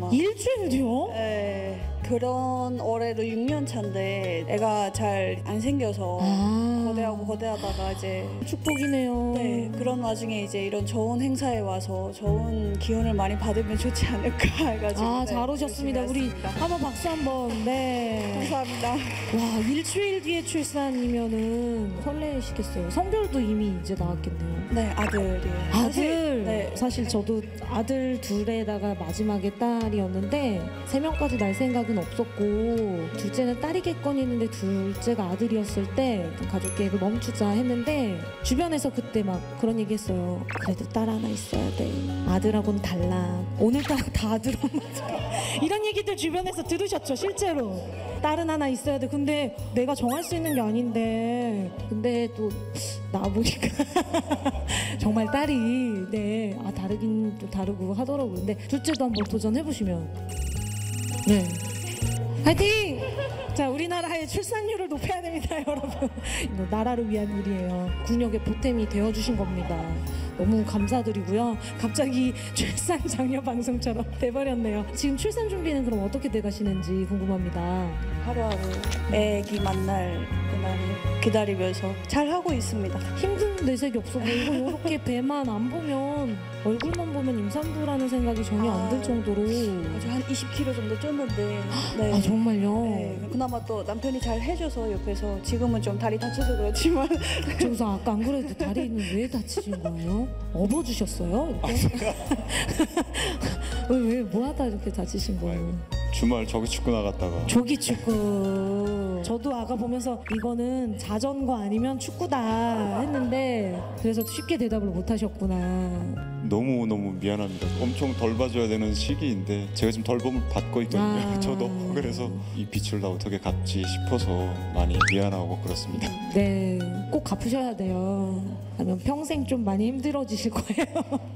일주일이요? 네, 그런 올해로 6년 차인데 애가 잘 안 생겨서 거대하다가 이제 축복이네요. 네, 그런 와중에 이제 이런 좋은 행사에 와서 좋은 기운을 많이 받으면 좋지 않을까 해가지고 잘 오셨습니다. 우리 열심히 왔습니다. 한번 박수 한번. 네. 감사합니다. 와, 일주일 뒤에 출산이면은 설레시겠어요. 성별도 이미 이제 나왔겠네요. 네, 아들이에요. 아들. 네. 사실 저도 아들 둘에다가 마지막에 딸이었는데 3명까지 날 생각은 없었고 둘째는 딸이겠거니 했는데 둘째가 아들이었을 때 가족 계획을 멈추자 했는데 주변에서 그때 막 그런 얘기 했어요. 그래도 딸 하나 있어야 돼. 아들하고는 달라. 오늘따라 다 아들 엄마죠. 이런 얘기들 주변에서 들으셨죠? 실제로. 딸은 하나 있어야 돼. 근데 내가 정할 수 있는 게 아닌데 근데 또 나와보니까 정말 딸이 다르긴 또 다르고 하더라고요. 근데 둘째도 한번 도전해보시면 네 화이팅! 자, 우리나라의 출산율을 높여야 됩니다, 여러분. 이거 나라를 위한 일이에요. 국력의 보탬이 되어주신 겁니다. 너무 감사드리고요. 갑자기 출산 장려 방송처럼 돼버렸네요. 지금 출산 준비는 그럼 어떻게 돼가시는지 궁금합니다. 하루하루 애기 만날 그날을 기다리면서 잘 하고 있습니다. 힘든 내색이 없어 보이고 이렇게 배만 안 보면 얼굴만 보면 임산부라는 생각이 전혀 안 들 정도로. 아주 한 20kg 정도 쪘는데 네. 아, 정말요? 네, 그나마 또 남편이 잘 해줘서 옆에서 지금은 좀 다리 다쳐서 그렇지만 저기서 아까 안 그래도 다리는 왜 다치신 거예요? 업어주셨어요? 이렇게? 왜 뭐하다 이렇게 다치신 거예요? 주말 저기 축구 나갔다가 조기 축구. 저도 아까 보면서 이거는 자전거 아니면 축구다 했는데 그래서 쉽게 대답을 못 하셨구나. 너무 미안합니다. 엄청 덜 봐줘야 되는 시기인데 제가 지금 덜 범을 받고 있거든요. 저도 그래서 이 빚을 나 어떻게 갚지 싶어서 많이 미안하고 그렇습니다. 네, 꼭 갚으셔야 돼요. 아니면 평생 좀 많이 힘들어지실 거예요.